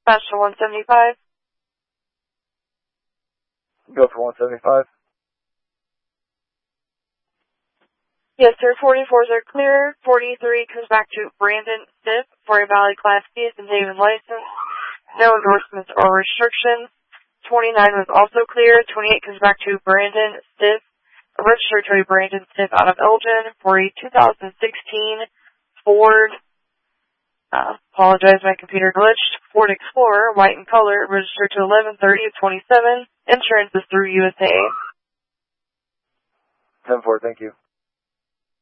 Passenger 175. Go for 175. Yes, sir. 44s are clear. 43 comes back to Brandon Stiff for a valid Class B and David license. No endorsements or restrictions. 29 was also clear. 28 comes back to Brandon Stiff, registered to Brandon Stiff out of Elgin for a 2016 Ford, apologize, my computer glitched, Ford Explorer, white in color, registered to 11/30/27. Insurance is through USA. 10-4, thank you.